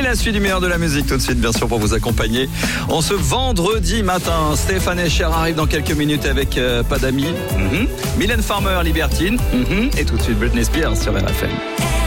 la suite du meilleur de la musique tout de suite, bien sûr, pour vous accompagner en ce vendredi matin. Stéphane Escher arrive dans quelques minutes avec Pas d'amis. Mylène Farmer, Libertine. Et tout de suite Britney Spears sur RFM.